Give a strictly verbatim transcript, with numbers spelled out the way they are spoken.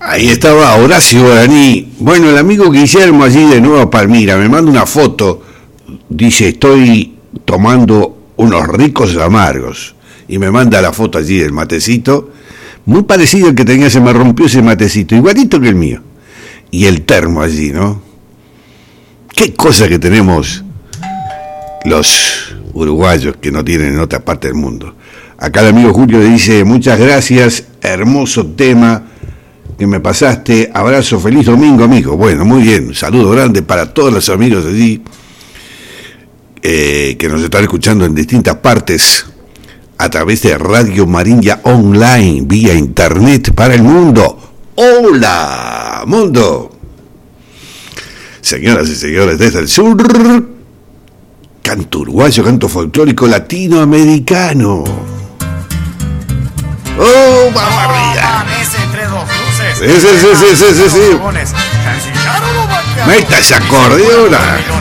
Ahí estaba Horacio Guaraní. Bueno, el amigo Guillermo allí de Nueva Palmira me manda una foto. Dice, estoy tomando unos ricos amargos. Y me manda la foto allí del matecito. Muy parecido al que tenía, se me rompió ese matecito. Igualito que el mío. Y el termo allí, ¿no? Qué cosa que tenemos los uruguayos que no tienen en otra parte del mundo. Acá el amigo Julio le dice, muchas gracias, hermoso tema que me pasaste, abrazo, feliz domingo, amigo. Bueno, muy bien, un saludo grande para todos los amigos allí eh, que nos están escuchando en distintas partes a través de Radio Marinha Online, vía internet para el mundo. ¡Hola, mundo! Señoras y señores, desde el sur, canto uruguayo, canto folclórico latinoamericano. ¡Oh, vamos arriba! Sí, sí, sí, sí, sí, sí, sí. Meta ese acordeón.